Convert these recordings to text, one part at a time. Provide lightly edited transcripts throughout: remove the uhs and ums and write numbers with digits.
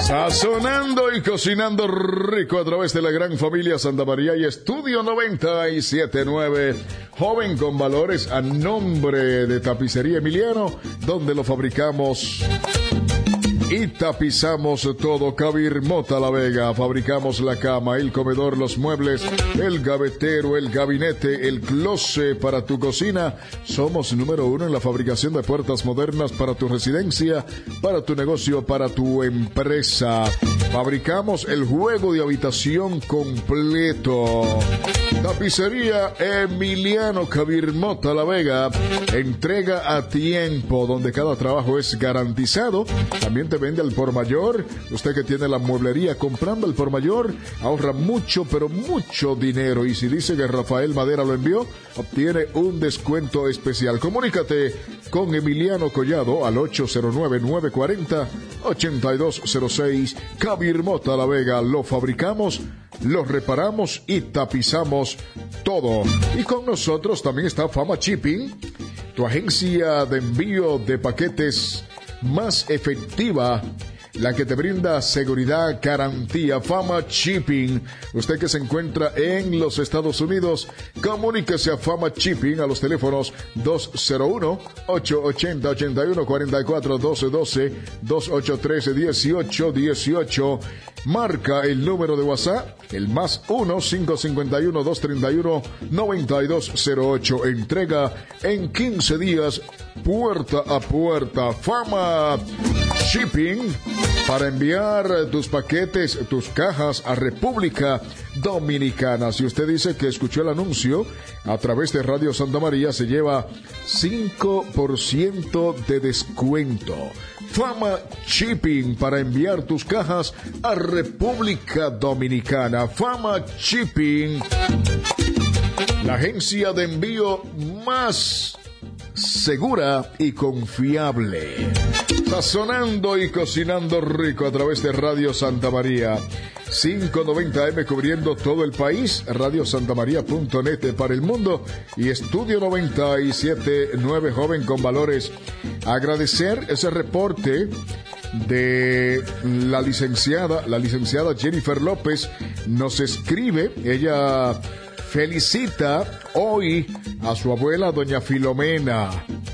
Sazonando y cocinando rico a través de la gran familia Santa María y Estudio 97.9. Joven con valores a nombre de Tapicería Emiliano, donde lo fabricamos y tapizamos todo. Cabir Mota La Vega. Fabricamos la cama, el comedor, los muebles, el gavetero, el gabinete, el closet para tu cocina. Somos número 1 en la fabricación de puertas modernas para tu residencia, para tu negocio, para tu empresa. Fabricamos el juego de habitación completo. Tapicería Emiliano, Cabir Mota La Vega. Entrega a tiempo, donde cada trabajo es garantizado. También te vende al por mayor. Usted que tiene la mueblería, comprando al por mayor, ahorra mucho, pero mucho dinero. Y si dice que Rafael Madera lo envió, obtiene un descuento especial. Comunícate con Emiliano Collado al 809-940-8206. Cabir Mota La Vega. Lo fabricamos, lo reparamos y tapizamos todo. Y con nosotros también está Fama Shipping, tu agencia de envío de paquetes más efectiva, la que te brinda seguridad, garantía. Fama Shipping. Usted que se encuentra en los Estados Unidos, comuníquese a Fama Shipping a los teléfonos 201-880-8144, 1212-283-1818. Marca el número de WhatsApp, el más 1-551-231-9208. Entrega en 15 días, puerta a puerta. Fama Shipping, para enviar tus paquetes, tus cajas a República Dominicana. Si usted dice que escuchó el anuncio a través de Radio Santa María, se lleva 5% de descuento. Fama Shipping, para enviar tus cajas a República Dominicana. Fama Shipping, la agencia de envío más segura y confiable. Sazonando y cocinando rico a través de Radio Santa María. 590M cubriendo todo el país, radiosantamaria.net para el mundo y Estudio 97.9 Joven con Valores. Agradecer ese reporte de la licenciada Jennifer López. Nos escribe, ella felicita hoy a su abuela doña Filomena.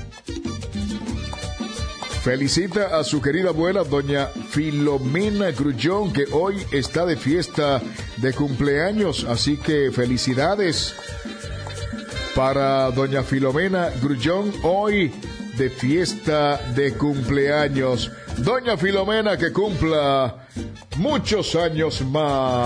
Felicita a su querida abuela, doña Filomena Grullón, que hoy está de fiesta de cumpleaños. Así que felicidades para doña Filomena Grullón, hoy de fiesta de cumpleaños. Doña Filomena, que cumpla muchos años más.